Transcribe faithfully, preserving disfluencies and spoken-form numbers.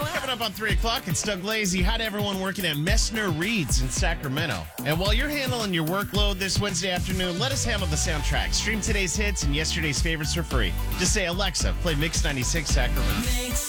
Coming up on three o'clock, it's Doug Lazy. Hi to everyone working at Messner Reeds in Sacramento. And while you're handling your workload this Wednesday afternoon, let us handle the soundtrack. Stream today's hits and yesterday's favorites for free. Just say, Alexa, play Mix ninety-six Sacramento.